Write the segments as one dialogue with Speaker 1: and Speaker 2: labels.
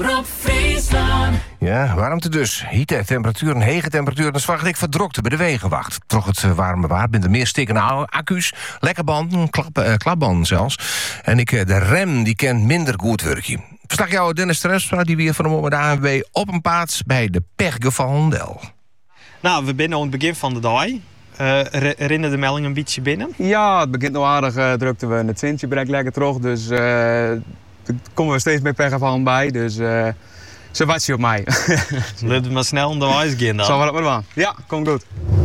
Speaker 1: Rob Friesland.
Speaker 2: Ja, warmte dus. Hitte, temperatuur en hege temperatuur. Dan zwacht ik verdrokte bij de wegenwacht. Toch het warme waar. Ben er meer stikkende accu's, lekkerbanden, klapbanden zelfs. En de rem die kent minder goed werkje. Verslagjouwer Dennis Terpstra die weer van de ANWB op een paard bij de Pergeval Del.
Speaker 3: Nou, we zijn aan het begin van de dag. Rennen de meldingen een beetje binnen?
Speaker 4: Ja, het begint nog aardig. Drukten we het windje brengt lekker terug. Dus er komen we steeds meer Pergeval bij. Dus ze wachten op mij.
Speaker 3: Laten we maar snel om de wijs gaan dan.
Speaker 4: Zal we dat maar doen? Ja, komt goed.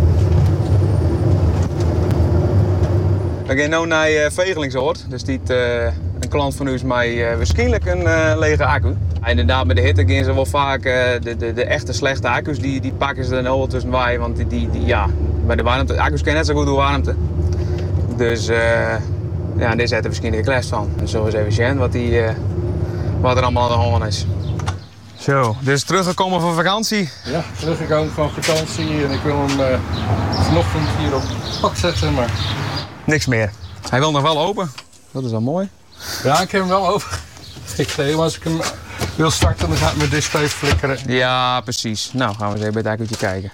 Speaker 4: We gaan nu naar Vegelingsoord. Dus die een klant van u is mij waarschijnlijk een lege accu. En inderdaad, met de hitte gaan ze wel vaak de echte slechte accu's, die pakken ze er nou wel tussen bij. Want bij de warmte, accu's kennen net zo goed door warmte. Dus daar zetten we misschien een klas van. En zo eens even zien wat er allemaal aan de hand is. Zo, dus teruggekomen van vakantie?
Speaker 5: Ja, teruggekomen van vakantie en ik wil hem vanochtend hier op pad zetten, maar...
Speaker 4: Niks meer. Hij wil nog wel open. Dat is wel mooi.
Speaker 5: Ja, ik heb hem wel open. Als ik hem wil starten, dan gaat mijn display flikkeren.
Speaker 4: Ja, precies. Nou, gaan we eens even bij het accu'tje kijken.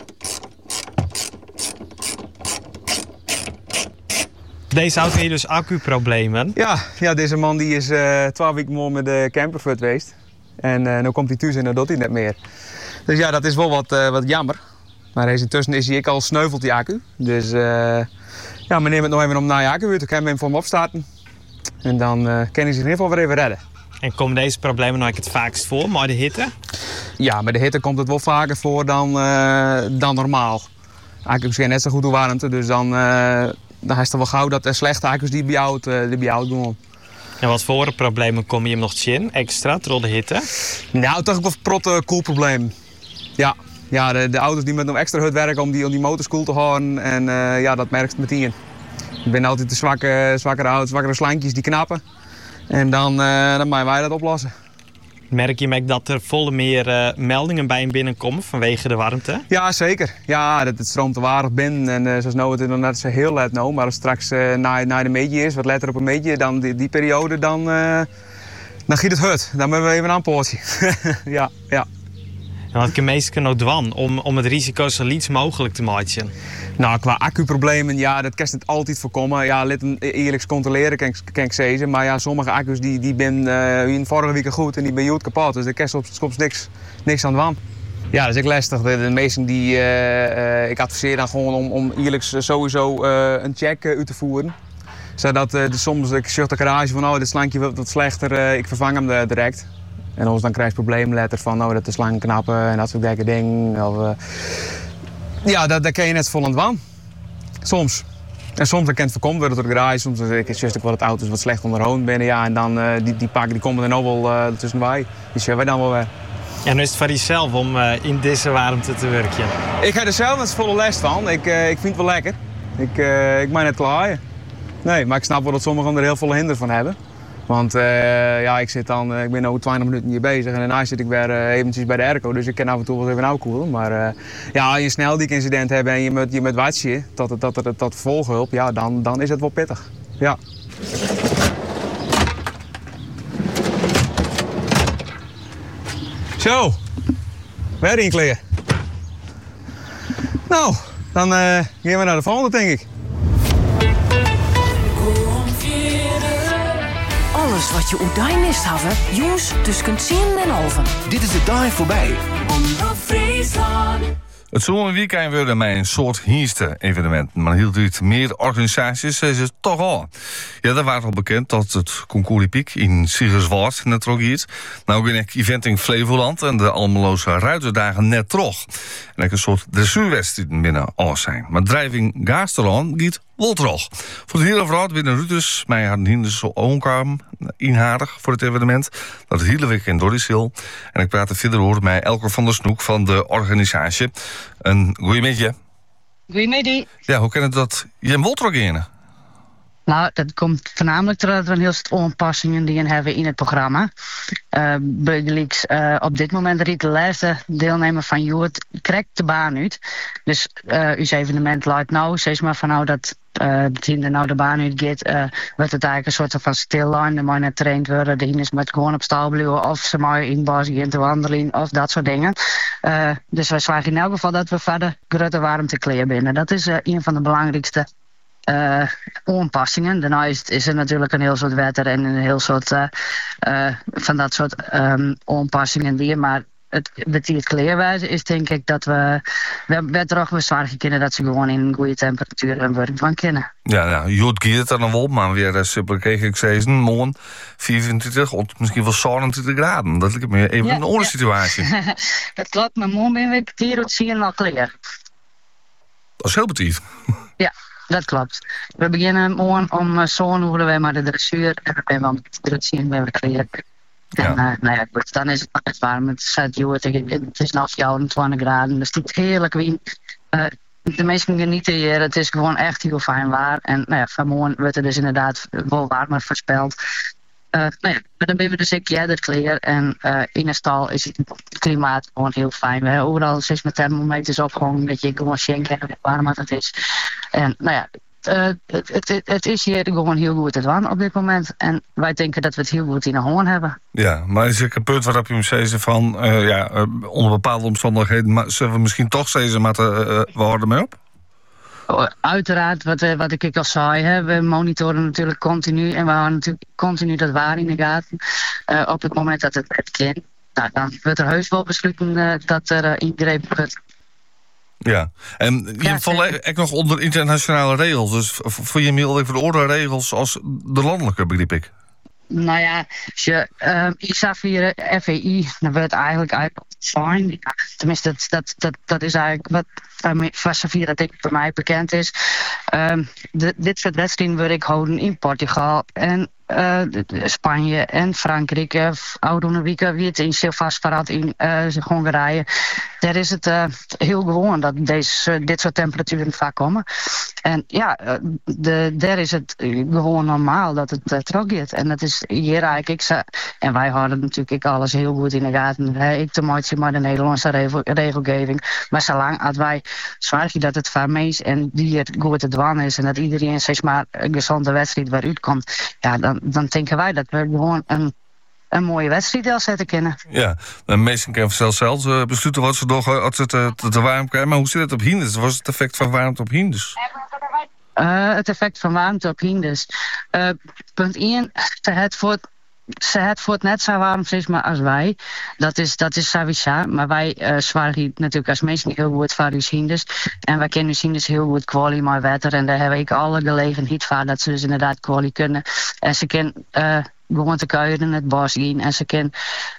Speaker 3: Deze auto heeft dus accuproblemen.
Speaker 4: Ja, deze man die is 12 weken mooi met de camper geweest. En nu komt hij thuis en dan doet hij net meer. Dus ja, dat is wel wat jammer. Maar intussen is hij al sneuveld, die accu. Dus we nemen het nog even om naar je accu uit. Dan kunnen we hem voor hem opstarten. En dan kan hij zich in ieder geval weer even redden.
Speaker 3: En komen deze problemen nou het vaakst voor, maar de hitte?
Speaker 4: Ja, met de hitte komt het wel vaker voor dan normaal. Accu's zijn net zo goed door warmte, dus dan is het wel gauw dat er slechte accu's die bij jou doen.
Speaker 3: En wat voor problemen kom je hem nog zien, extra, door de hitte?
Speaker 4: Nou, toch wel protte koelprobleem. Ja, de auto's die met nog extra hard werken om die motors koel te houden. En dat merkt het meteen. Ik ben altijd de zwakkere auto's, zwakkere slankjes die knappen. En dan moeten wij dat oplossen.
Speaker 3: Merk je dat er volle meer meldingen bij hem binnenkomen vanwege de warmte?
Speaker 4: Ja, zeker. Ja, het stroomt te waardig binnen. En zoals nou het nog net zo heel let nou. Maar als het straks naar de meetje is, wat letter op een meetje, dan die periode, dan giet het hut. Dan hebben we even een poortje. ja.
Speaker 3: En wat kan meesten nog doen om het risico zo licht mogelijk te maken?
Speaker 4: Nou, qua accuproblemen, ja, dat kan het altijd voorkomen. Ja, eerlijk controleren kan ik zeggen. Maar ja, sommige accu's die ben vorige week goed en die ben goed kapot. Dus daar kan soms niks aan doen. Ja, dat is ook lastig. De meesten ik adviseer dan gewoon om eerlijk sowieso een check uit te voeren. Zodat soms ik zeg de garage van dit slankje wat slechter, ik vervang hem direct. En anders dan krijg je problemen van dat de slang knappen en dat soort gekke dingen. Of, daar kan je net vol aan het waan. Soms. En soms kan het voorkomen worden door de garage. Soms is het ook wel dat auto's wat slecht onderhouden binnen. Ja, en dan die pakken die komen er nou wel tussenbij. Die zien wij dan wel weer.
Speaker 3: En nu is het voor jezelf om in deze warmte te werken?
Speaker 4: Ik ga er zelf net volle les van. Ik vind het wel lekker. Ik mag net klaaien. Nee, maar ik snap wel dat sommigen er heel veel hinder van hebben. Want ik ben nu 20 minuten hier bezig en daarna zit ik weer eventjes bij de airco. Dus ik kan af en toe wel even afkoelen. Maar als je een sneldiek-incident hebt en je met watje tot volghulp, ja, dan is het wel pittig. Ja. Zo, weer inkleden. Nou, dan gaan we naar de volgende, denk ik.
Speaker 1: Alles wat je uit mist hebben, jongens, tussen 10 en 11.
Speaker 2: Dit is de dag voorbij.
Speaker 1: Omroep Friesland.
Speaker 6: Het zou een weekend worden met een soort evenement. Maar hield het meer organisaties is het toch al. Ja, dat was al bekend dat het Concours Piek in Siggerswaard net rogiert. Nou ben ik event in Flevoland en de Almeloze Ruiterdagen net terug. En ik een soort dressuurwedstrijden binnen alles zijn. Maar drijving Gaasterland giet wel terug. Voor het hele verhaal binnen Ruters, mij hadden hinder zo omkwamen inharig voor het evenement. Dat het hele weekend door is heel. En ik praat er verder over met Elke van der Snoek van de organisatie. Een goeiemiddag.
Speaker 7: Goeiemiddag.
Speaker 6: Ja, hoe kan het dat je hem wilt reageren?
Speaker 7: Nou, dat komt voornamelijk doordat we een heel stel aanpassingen die we hebben in het programma. Op dit moment riet de laatste deelnemer van Joert krijgt de baan uit. Dus uw evenement luidt nou, zeg maar van nou dat de tiende nou de baan uitgaat, wordt het eigenlijk een soort van stillijn. De moet net traind worden, de hinders met gewoon op stal blijven, of ze maar in bos gaan te wandelen, of dat soort dingen. Dus wij zwagen in elk geval dat we verder grote warmtekleer binnen. Dat is een van de belangrijkste aanpassingen. Daarna is er natuurlijk een heel soort wetter en een heel soort van dat soort aanpassingen die, maar het kleerwijze is denk ik dat we toch bezwaar kunnen dat ze gewoon in een goede temperatuur en werk van kunnen.
Speaker 6: Ja, Jood gaat het dan wel, maar weer simpel kreeg ik zeggen, morgen 24 of misschien wel 27 graden. Dat lijkt me even een andere situatie.
Speaker 7: Dat klopt, maar morgen ben ik hier het zien al kleer.
Speaker 6: Dat is heel betief.
Speaker 7: Ja, dat klopt. We beginnen morgen om zo'n uur wij maar de dressuur en dan ben we om het zien bij we kleer. En goed, dan is het warm. Het is nog 24 graden, dus het is heerlijk weer. De meesten genieten hier. Het is gewoon echt heel fijn waar. En vanmorgen wordt het dus inderdaad wel warmer voorspeld. Maar dan ben we dus dat kleer. En in de stal is het klimaat gewoon heel fijn. We hebben overal 6 met thermometers opgehangen, dat je gewoon schenken hoe warm het is. En het is hier gewoon heel goed het warm op dit moment. En wij denken dat we het heel goed in de hand hebben.
Speaker 6: Ja, maar is er een punt waarop je moet zeggen van onder bepaalde omstandigheden zullen we misschien toch zeggen, maar we houden mee op?
Speaker 7: Uiteraard, wat ik al zei, we monitoren natuurlijk continu en we houden natuurlijk continu dat waar in de gaten. Op het moment dat het kan, dan wordt er heus wel besloten dat er ingrepen wordt.
Speaker 6: Ja, en je valt echt nog onder internationale regels. Dus voor je mail voor de orde regels als de landelijke, begreep ik. Nou ja, als je ISA-4 FEI, dan wordt eigenlijk fijn. Ja, tenminste, dat is eigenlijk wat Safira dat ik voor mij bekend is. Dit soort wedstrijden wil ik houden in Portugal en Spanje en Frankrijk. Oude weken wie het in Silvasparad in Hongarije. Daar is het heel gewoon dat dit soort temperaturen vaak komen. En ja, daar is het gewoon normaal dat het teruggaat. En dat is hier eigenlijk, en wij houden natuurlijk alles heel goed in de gaten. Ik te moeite met de Nederlandse regelgeving. Maar zolang als wij zorgen dat het vermeest en die het goed te dwan is en dat iedereen zeg maar een gezonde wedstrijd waaruit komt, ja, dan denken wij dat we gewoon een mooie wedstrijd afzetten kunnen. Ja, de meesten kunnen zelfs besluiten wat ze nog als het te warm krijgen. Maar hoe zit het op hinders? Wat is het effect van warmte op hinders?
Speaker 7: Het effect van warmte op hinders. Punt 1, ze het voort net zo warm zeg maar als wij. Dat is sowieso. Maar wij zwaar natuurlijk als mensen heel goed voor die hinders. En wij kennen hinders heel goed kwalie maar wetter. En daar heb ik alle gelegenheid voor dat ze dus inderdaad kwalie kunnen. En ze kunnen gewoon te kuieren in het bos in. En ze kunnen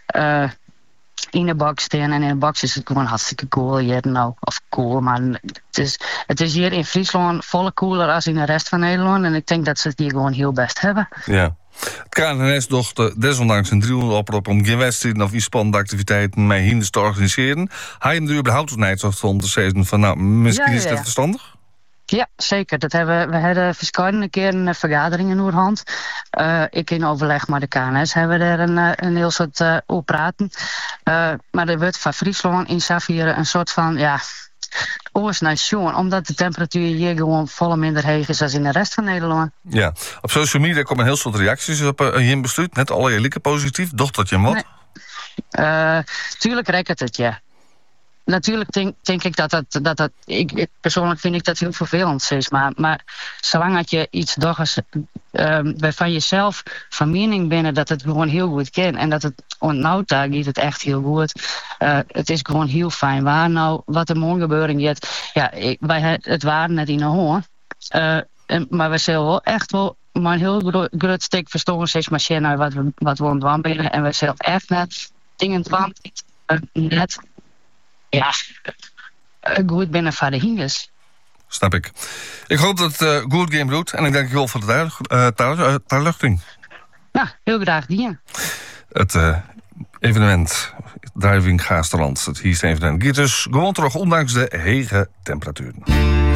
Speaker 7: in de box staan. En in de box is het gewoon hartstikke cool hier nou. Of cool, maar het is hier in Friesland volle cooler als in de rest van Nederland. En ik denk dat ze het hier gewoon heel best hebben.
Speaker 6: Ja. Het KNRS docht desondanks een 300 oproep om geen wedstrijden of iets spannende activiteiten met hinders te organiseren. Hij hem er überhaupt op om te zeggen van misschien is dat verstandig?
Speaker 7: Ja, zeker. We hebben verschillende keren een vergadering in Oerhand. Ik in overleg met de KNS hebben we er een heel soort op praten. Maar er wordt van Friesland in Safira een soort van oorsnation, omdat de temperatuur hier gewoon volle minder heeg is als in de rest van Nederland.
Speaker 6: Ja, op social media komen heel soort reacties op je besluit. Net alle lieken positief. Docht dat je hem wat?
Speaker 7: Nee. Tuurlijk rekkert het, ja. Natuurlijk denk ik dat ik persoonlijk vind ik dat heel vervelend is. Maar zolang dat je iets doet van jezelf van mening binnen dat het gewoon heel goed kan. En dat het ontnauwd is het echt heel goed. Het is gewoon heel fijn. Waar nou wat er morgen gebeuren gaat. Ja, het waren net in de hoor. Maar we zullen wel echt wel maar een heel groot stuk verstaan zeg maar wat we ontwand binnen. En we zullen echt net dingen dwand net goed binnen voor de hingers.
Speaker 6: Snap ik. Ik hoop dat het goed game doet. En ik dank je wel voor de toelichting.
Speaker 7: Nou, heel graag dienen.
Speaker 6: Het evenement Driving Gaasterland. Het hier evenement gaat dus gewoon terug, ondanks de hege temperaturen.